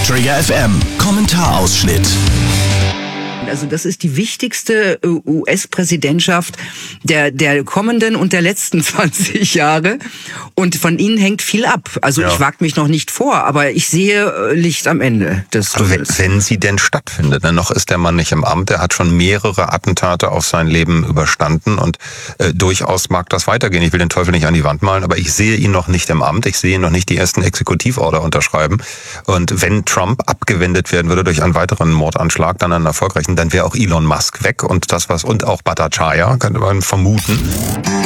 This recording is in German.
Trigger FM Kommentarausschnitt. Also das ist die wichtigste US-Präsidentschaft der kommenden und der letzten 20 Jahre. Und von ihnen hängt viel ab. Also ich wage mich noch nicht vor, aber ich sehe Licht am Ende des Tunnels. Wenn sie denn stattfindet. Noch ist der Mann nicht im Amt. Er hat schon mehrere Attentate auf sein Leben überstanden. Und durchaus mag das weitergehen. Ich will den Teufel nicht an die Wand malen, aber ich sehe ihn noch nicht im Amt. Ich sehe ihn noch nicht die ersten Exekutivorder unterschreiben. Und wenn Trump abgewendet werden würde durch einen weiteren Mordanschlag, dann einen erfolgreichen, dann wäre auch Elon Musk weg und auch Bhattacharya, könnte man vermuten.